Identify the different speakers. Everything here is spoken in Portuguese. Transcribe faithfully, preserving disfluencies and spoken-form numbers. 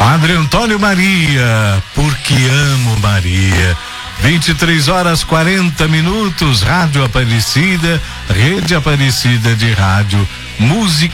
Speaker 1: Padre Antônio Maria, porque amo Maria. vinte e três horas quarenta minutos, Rádio Aparecida, Rede Aparecida de Rádio, música